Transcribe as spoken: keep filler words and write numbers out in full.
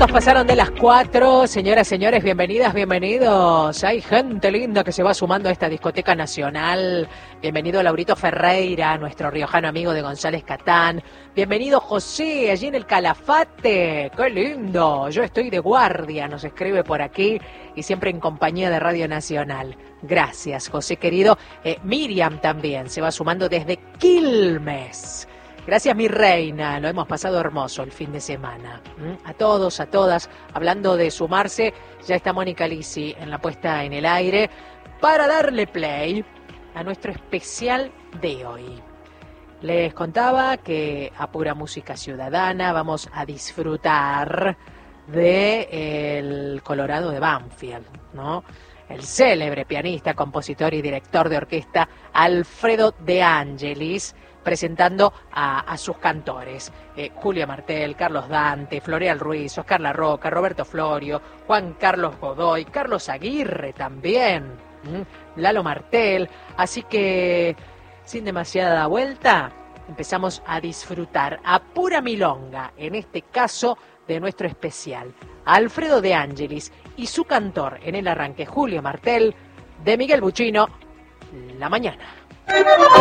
minutos pasaron de las cuatro. Señoras, señores, bienvenidas, bienvenidos. Hay gente linda que se va sumando a esta discoteca nacional. Bienvenido Laurito Ferreira, nuestro riojano amigo de González Catán. Bienvenido José, allí en el Calafate. ¡Qué lindo! Yo estoy de guardia, nos escribe por aquí y siempre en compañía de Radio Nacional. Gracias, José querido. Eh, Miriam también se va sumando desde Quilmes. Gracias, mi reina, lo hemos pasado hermoso el fin de semana. ¿Mm? A todos, a todas, hablando de sumarse, ya está Mónica Lisi en la puesta en el aire para darle play a nuestro especial de hoy. Les contaba que a pura música ciudadana vamos a disfrutar del Colorado de Banfield, ¿no? El célebre pianista, compositor y director de orquesta Alfredo De Angelis, presentando a, a sus cantores, eh, Julia Martel, Carlos Dante, Floreal Ruiz, Oscar La Roca, Roberto Florio, Juan Carlos Godoy, Carlos Aguirre también, ¿m? Lalo Martel. Así que, sin demasiada vuelta, empezamos a disfrutar a pura milonga, en este caso de nuestro especial, Alfredo De Angelis y su cantor en el arranque, Julio Martel, de Miguel Buchino, La Mañana.